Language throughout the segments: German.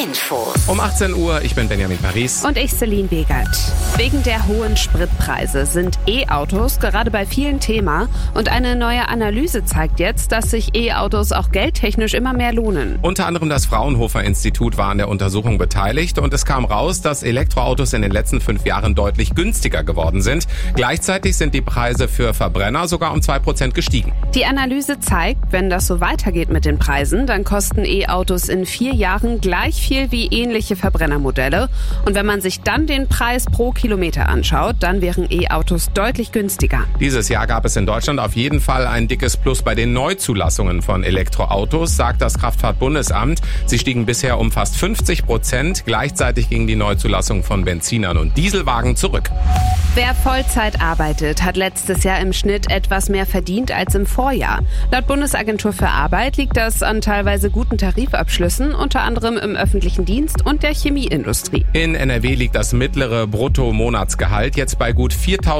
Infos. Um 18 Uhr, ich bin Benjamin Paris. Und ich, Celine Begert. Wegen der hohen Spritpreise sind E-Autos gerade bei vielen Thema. Und eine neue Analyse zeigt jetzt, dass sich E-Autos auch geldtechnisch immer mehr lohnen. Unter anderem das Fraunhofer-Institut war an der Untersuchung beteiligt und es kam raus, dass Elektroautos in den letzten 5 Jahren deutlich günstiger geworden sind. Gleichzeitig sind die Preise für Verbrenner sogar um 2% gestiegen. Die Analyse zeigt, wenn das so weitergeht mit den Preisen, dann kosten E-Autos in 4 Jahren gleich viel wie ähnliche Verbrennermodelle. Und wenn man sich dann den Preis pro Kilometer anschaut, dann wären E-Autos deutlich günstiger. Dieses Jahr gab es in Deutschland auf jeden Fall ein dickes Plus bei den Neuzulassungen von Elektroautos, sagt das Kraftfahrtbundesamt. Sie stiegen bisher um fast 50%. Gleichzeitig ging die Neuzulassung von Benzinern und Dieselwagen zurück. Wer Vollzeit arbeitet, hat letztes Jahr im Schnitt etwas mehr verdient als im Vorjahr. Laut Bundesagentur für Arbeit liegt das an teilweise guten Tarifabschlüssen, unter anderem im öffentlichen Dienst und der Chemieindustrie. In NRW liegt das mittlere Bruttomonatsgehalt jetzt bei gut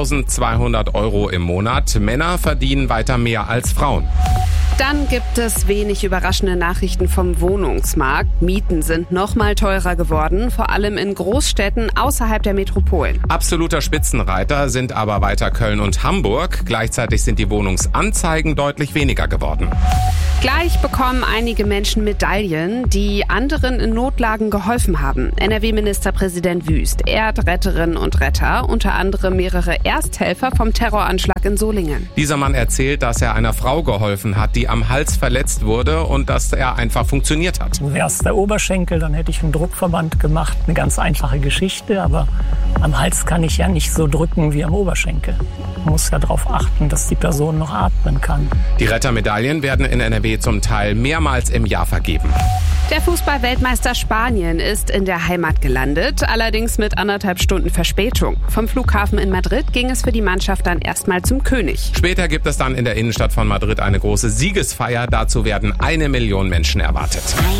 4.200 € im Monat. Männer verdienen weiter mehr als Frauen. Dann gibt es wenig überraschende Nachrichten vom Wohnungsmarkt. Mieten sind noch mal teurer geworden, vor allem in Großstädten außerhalb der Metropolen. Absoluter Spitzenreiter sind aber weiter Köln und Hamburg. Gleichzeitig sind die Wohnungsanzeigen deutlich weniger geworden. Gleich bekommen einige Menschen Medaillen, die anderen in Notlagen geholfen haben. NRW-Ministerpräsident Wüst ehrt Retterinnen und Retter, unter anderem mehrere Ersthelfer vom Terroranschlag in Solingen. Dieser Mann erzählt, dass er einer Frau geholfen hat, die am Hals verletzt wurde und dass er einfach funktioniert hat. Wäre es der Oberschenkel, dann hätte ich einen Druckverband gemacht. Eine ganz einfache Geschichte, aber am Hals kann ich ja nicht so drücken wie am Oberschenkel. Man muss ja darauf achten, dass die Person noch atmen kann. Die Rettermedaillen werden in NRW zum Teil mehrmals im Jahr vergeben. Der Fußball-Weltmeister Spanien ist in der Heimat gelandet, allerdings mit 1,5 Stunden Verspätung. Vom Flughafen in Madrid ging es für die Mannschaft dann erstmal zum König. Später gibt es dann in der Innenstadt von Madrid eine große Siegesfeier. Dazu werden 1 Million Menschen erwartet.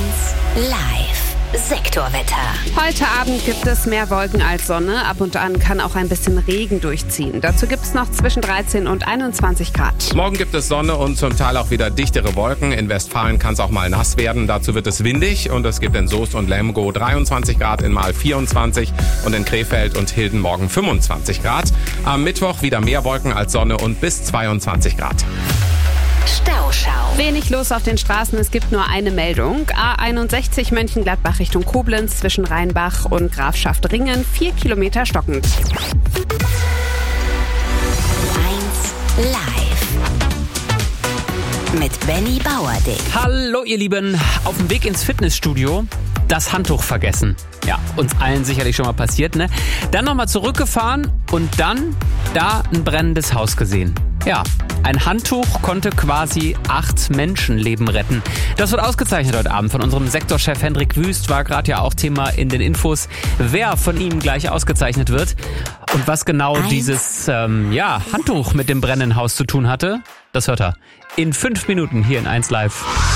1 Live. Sektorwetter. Heute Abend gibt es mehr Wolken als Sonne. Ab und an kann auch ein bisschen Regen durchziehen. Dazu gibt es noch zwischen 13 und 21 Grad. Morgen gibt es Sonne und zum Teil auch wieder dichtere Wolken. In Westfalen kann es auch mal nass werden. Dazu wird es windig und es gibt in Soest und Lemgo 23 Grad, in Mahl 24 und in Krefeld und Hilden morgen 25 Grad. Am Mittwoch wieder mehr Wolken als Sonne und bis 22 Grad. Stauschau. Wenig los auf den Straßen, es gibt nur eine Meldung. A61 Mönchengladbach Richtung Koblenz zwischen Rheinbach und Grafschaft Ringen, 4 Kilometer stockend. 1 Live. Mit Benny Bauerdick. Hallo ihr Lieben, auf dem Weg ins Fitnessstudio das Handtuch vergessen. Ja, uns allen sicherlich schon mal passiert, ne? Dann nochmal zurückgefahren und dann da ein brennendes Haus gesehen. Ja, ein Handtuch konnte quasi 8 Menschenleben retten. Das wird ausgezeichnet heute Abend von unserem Sektorchef Hendrik Wüst, war gerade ja auch Thema in den Infos, wer von ihm gleich ausgezeichnet wird. Und was genau dieses Handtuch mit dem brennenden Haus zu tun hatte, das hört er in 5 Minuten hier in 1 Live.